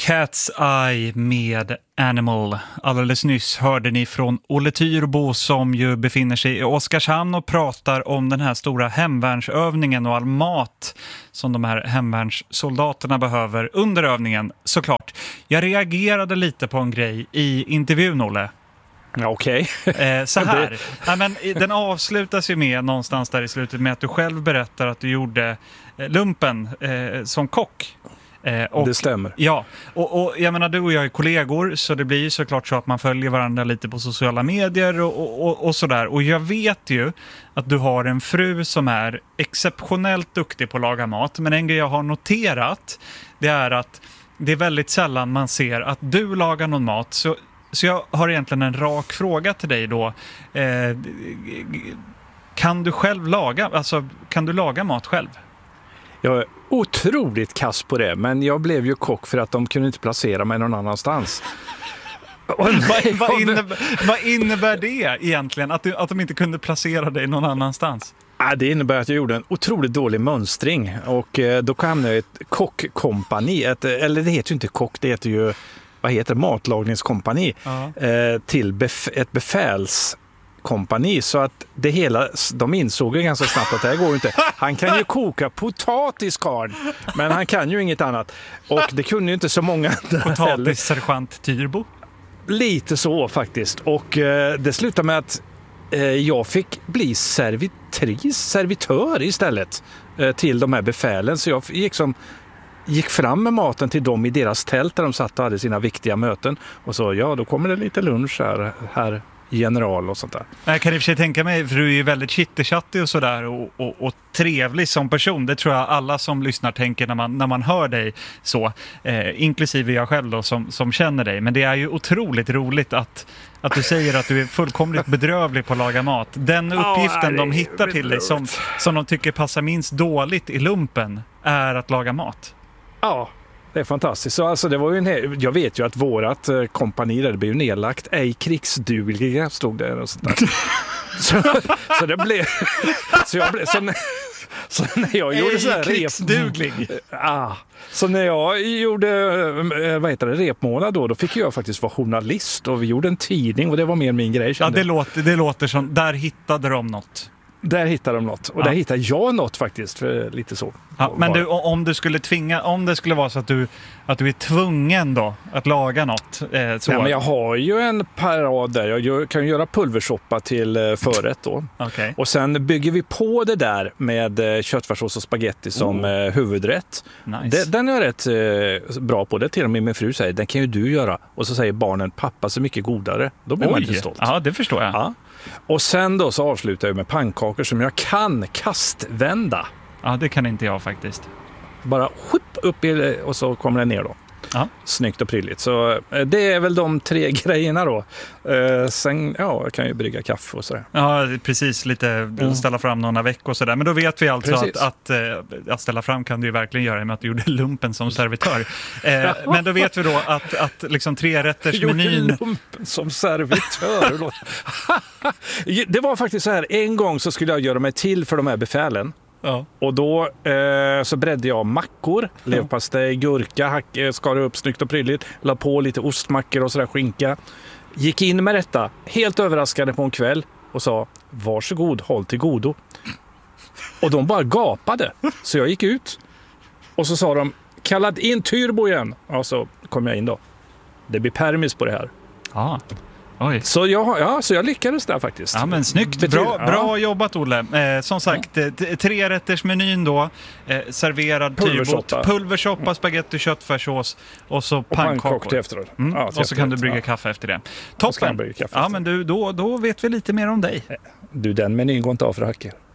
Cat's Eye med Animal. Alldeles nyss hörde ni från Olle Tyrbo som ju befinner sig i Oskarshamn och pratar om den här stora hemvärnsövningen och all mat som de här hemvärnssoldaterna behöver under övningen, såklart. Jag reagerade lite på en grej i intervjun, Olle. Okej. Så här. Ja, men den avslutas ju med någonstans där i slutet med att du själv berättar att du gjorde lumpen som kock. Och, det stämmer. Ja, och jag menar, du och jag är kollegor, så det blir ju såklart så att man följer varandra lite på sociala medier och sådär. Och jag vet ju att du har en fru som är exceptionellt duktig på att laga mat. Men en grej jag har noterat, det är att det är väldigt sällan man ser att du lagar någon mat. Så jag har egentligen en rak fråga till dig då. Kan du själv laga, alltså kan du laga mat själv? Jag är otroligt kass på det, men jag blev ju kock för att de kunde inte placera mig någon annanstans. Vad innebär det egentligen, att de inte kunde placera dig någon annanstans? Det innebär att jag gjorde en otroligt dålig mönstring och då kom jag i ett kockkompani, eller det heter ju inte kock, det heter ju, vad heter det, matlagningskompani, till ett befälskompani, så att det hela, de insåg ju ganska snabbt att det här går inte. Han kan ju koka potatis, karl, men han kan ju inget annat. Och det kunde ju inte så många. Potatissergeant Tyrbo? Lite faktiskt. Och det slutade med att jag fick bli servitör istället till de här befälen. Så jag gick fram med maten till dem i deras tält där de satt och hade sina viktiga möten. Och så, då kommer det lite lunch här general och sånt där. Jag kan i och för sig tänka mig, för du är ju väldigt chitterchattig och sådär och trevlig som person. Det tror jag alla som lyssnar tänker när man hör dig så. Inklusive jag själv då som känner dig. Men det är ju otroligt roligt att du säger att du är fullkomligt bedrövlig på att laga mat. Den uppgiften de hittar till dig som de tycker passar minst dåligt i lumpen är att laga mat. Ja. Det är fantastiskt. Så alltså, det var ju jag vet ju att vårat kompani där, det blev ju nedlagt. Ej krigsdugliga stod där och sånt där. så det blev... Så när jag gjorde så här krigsduglig. Så när jag gjorde repmånad då fick jag faktiskt vara journalist och vi gjorde en tidning och det var mer min grej. Ja, det låter som, där hittade de något. Där hittade de något. Och där hittade jag något faktiskt. För lite så. Ja, men du, om det skulle vara så att du är tvungen då att laga något. Så. Ja, men jag har ju en parad där. Jag kan göra pulversoppa till förrätt då. Okay. Och sen bygger vi på det där med köttfärssås och spaghetti som huvudrätt. Nice. Den är jag rätt bra på. Det till och med min fru säger, den kan ju du göra. Och så säger barnen, pappa så mycket godare. Då blir man lite stolt. Ja, det förstår jag. Ja. Och sen då så avslutar jag med pannkakor som jag kan kastvända. Ja, det kan inte jag faktiskt. Bara upp och så kommer det ner då. Ja. Snyggt och prylligt. Så det är väl de 3 grejerna då. Sen, jag kan ju brygga kaffe och sådär. Ja, precis. Lite ställa fram några veckor och sådär. Men då vet vi alltså att ställa fram kan du ju verkligen göra med att du gjorde lumpen som servitör. Men då vet vi då att liksom 3-rättersmenyn... Gjorde lumpen som servitör? Det var faktiskt så här, en gång så skulle jag göra mig till för de här befälen. Ja. Och då så bredde jag mackor, leverpastej, gurka, skar upp snyggt och prydligt, la på lite ostmackor och sådär, skinka. Gick in med detta, helt överraskade på en kväll och sa, varsågod, håll till godo. Och de bara gapade. Så jag gick ut och så sa de, kallad in Tyrbo igen. Ja, så kom jag in då. Det blir permis på det här. Ja. Oj. Så jag lyckades där faktiskt. Ja, men snyggt. Bra jobbat, Olle. Som sagt, 3-rättersmenyn då. Serverad pulversoppa, spaghetti, köttfärssås och så pannkakor till efteråt. Och så kan du brygga kaffe efter det. Toppen. Ja, men du, då vet vi lite mer om dig. Du, den menyn går inte av för hacker.